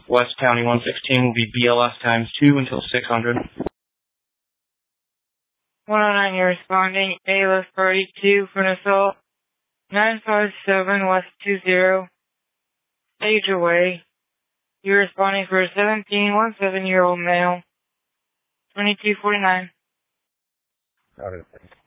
West County 116 will be BLS times 2 until 600. 109, you're responding. ALS party 2 for an assault. 957 West 20. Stage away. You're responding for a 17-year-old male. 2249. Got it.